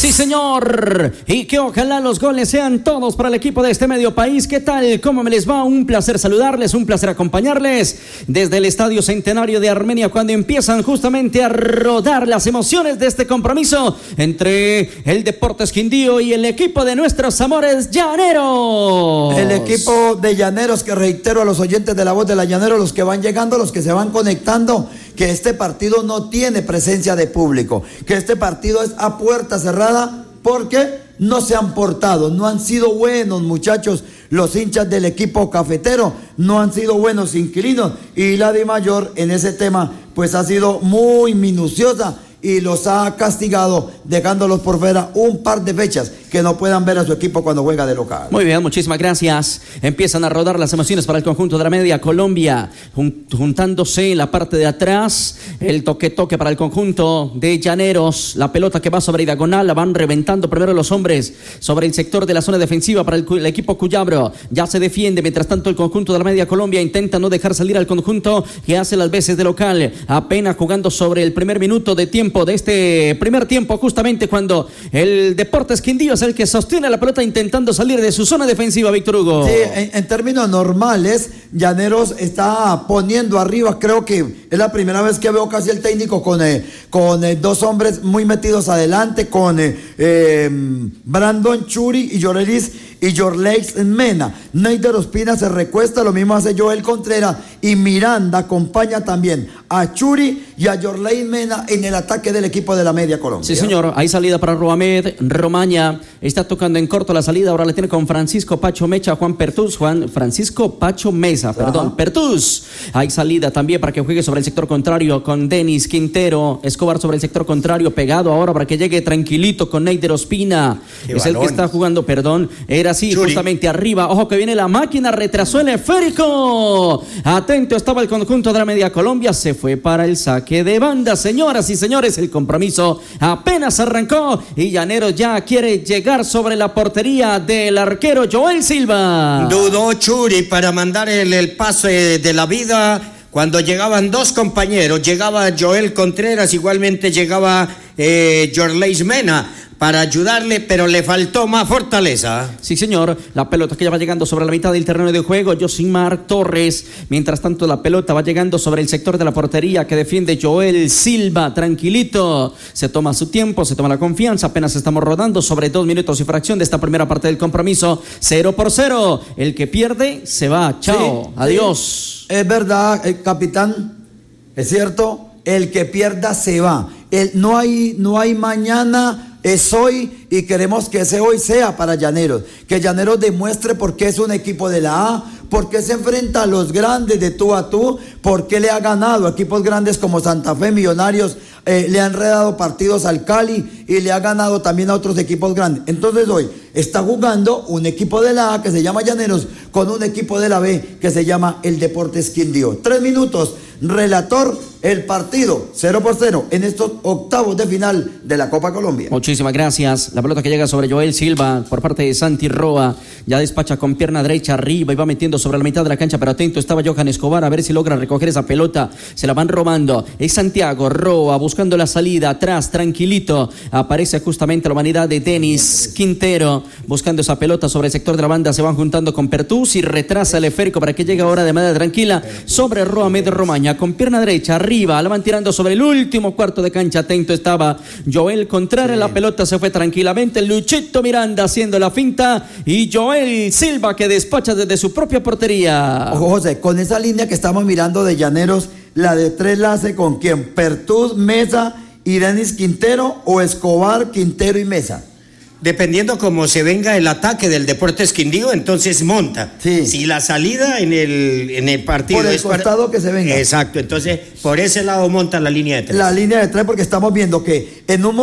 Sí, señor. Y que ojalá los goles sean todos para el equipo de este medio país. ¿Qué tal? ¿Cómo me les va? Un placer saludarles, un placer acompañarles desde el Estadio Centenario de Armenia, cuando empiezan justamente a rodar las emociones de este compromiso entre el Deportes Quindío y el equipo de nuestros amores llaneros. El equipo de llaneros, que reitero a los oyentes de La Voz de la Llanero, los que van llegando, los que se van conectando, que este partido no tiene presencia de público, que este partido es a puerta cerrada, porque no se han portado, no han sido buenos, muchachos, los hinchas del equipo cafetero, no han sido buenos inquilinos, y la DIMAYOR en ese tema pues ha sido muy minuciosa y los ha castigado, dejándolos por fuera un par de fechas que no puedan ver a su equipo cuando juega de local. Muy bien, muchísimas gracias. Empiezan a rodar las emociones para el conjunto de la media Colombia, juntándose en la parte de atrás, el toque para el conjunto de llaneros, la pelota que va sobre diagonal, la van reventando primero los hombres sobre el sector de la zona defensiva para el equipo Cuyabro. Ya se defiende, mientras tanto el conjunto de la media Colombia intenta no dejar salir al conjunto que hace las veces de local, apenas jugando sobre el primer minuto de tiempo de este primer tiempo, justamente cuando el Deportes Quindío es el que sostiene la pelota intentando salir de su zona defensiva, Víctor Hugo. Sí, en términos normales, Llaneros está poniendo arriba, creo que es la primera vez que veo casi el técnico con dos hombres muy metidos adelante, con Brandon Churi y Yorleis Mena. Neider Ospina se recuesta, lo mismo hace Joel Contreras, y Miranda acompaña también a Churi y a Yorleis Mena en el ataque del equipo de la media Colombia. Sí, señor, hay salida para Roamed, Romaña está tocando en corto la salida, ahora la tiene con Francisco Pacho Mesa, Pertús. Hay salida también para que juegue sobre el sector contrario con Denis Quintero, Escobar sobre el sector contrario, pegado ahora para que llegue tranquilito con Neider Ospina. Es el que está jugando, era así, Churi. Justamente arriba, ojo que viene la máquina, retrasó el esférico. Atento estaba el conjunto de la media Colombia, se fue para el saque de banda. Señoras y señores, el compromiso apenas arrancó y Llaneros ya quiere llegar sobre la portería del arquero Joel Silva. Dudó Churi para mandar el pase de la vida cuando llegaban dos compañeros, llegaba Joel Contreras, igualmente llegaba Yorleis Mena para ayudarle, pero le faltó más fortaleza. Sí, señor, la pelota que ya va llegando sobre la mitad del terreno de juego, Josimar Torres. Mientras tanto la pelota va llegando sobre el sector de la portería que defiende Joel Silva, tranquilito, se toma su tiempo, se toma la confianza. Apenas estamos rodando sobre 2 minutos y fracción de esta primera parte del compromiso. 0-0, el que pierde se va, chao, sí, adiós. Sí. Es verdad, capitán, es cierto, el que pierda se va. No hay mañana, es hoy, y queremos que ese hoy sea para Llaneros, que Llaneros demuestre por qué es un equipo de la A, por qué se enfrenta a los grandes de tú a tú, por qué le ha ganado a equipos grandes como Santa Fe, Millonarios, le han redado partidos al Cali y le ha ganado también a otros equipos grandes. Entonces hoy está jugando un equipo de la A que se llama Llaneros con un equipo de la B que se llama el Deportes Quindío. 3 minutos, relator, el partido 0-0 en estos octavos de final de la Copa Colombia. Muchísimas gracias. La pelota que llega sobre Joel Silva por parte de Santi Roa, ya despacha con pierna derecha arriba y va metiendo sobre la mitad de la cancha, pero atento estaba Johan Escobar a ver si logra recoger esa pelota. Se la van robando, es Santiago Roa buscando la salida atrás, tranquilito, aparece justamente la humanidad de Denis Quintero buscando esa pelota sobre el sector de la banda. Se van juntando con Pertús y retrasa el esférico para que llegue ahora de manera tranquila sobre Roamed Romaña con pierna derecha arriba, la van tirando sobre el último cuarto de cancha. Atento estaba Joel Contreras, sí. La pelota se fue tranquilamente, Luchito Miranda haciendo la finta y Joel Silva que despacha desde su propia portería. Ojo, José, con esa línea que estamos mirando de Llaneros, la de 3 la hace con quién, Pertús, Mesa y Denis Quintero, o Escobar, Quintero y Mesa. Dependiendo cómo se venga el ataque del Deportes Quindío, entonces monta. Sí. Si la salida en el partido por el costado que se venga. Exacto, entonces por ese lado monta la línea de 3. La línea de 3, porque estamos viendo que en un